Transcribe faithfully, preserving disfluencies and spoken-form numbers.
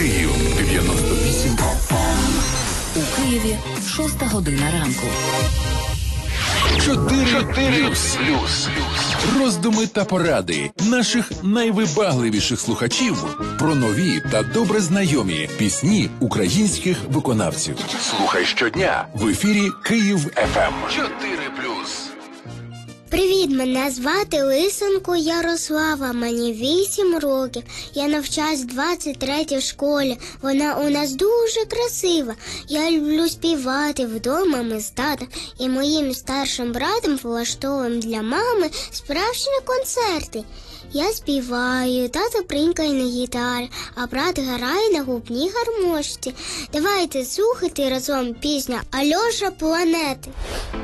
Київ дев'яносто вісім. У Києві шоста година ранку. Чотири плюс. Роздуми та поради наших найвибагливіших слухачів про нові та добре знайомі пісні українських виконавців. Слухай щодня в ефірі Київ еф ем. Чотири плюс. Привіт, мене звати Лисенко Ярослава, мені вісім років. Я навчаюсь в двадцять третій школі, вона у нас дуже красива. Я люблю співати вдома, ми з татом і моїм старшим братом влаштовуємо для мами справжні концерти. Я співаю, тато бринкає на гітарі, а брат грає на губній гармошці. Давайте слухати разом пісню «Альоша планети».